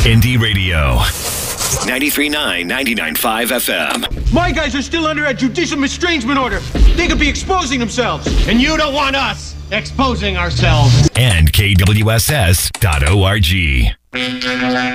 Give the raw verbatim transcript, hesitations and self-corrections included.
Indie Radio. ninety-three point nine, ninety-nine point five F M. My guys are still under a judicial estrangement order. They could be exposing themselves. And you don't want us exposing ourselves. And K W S S dot org.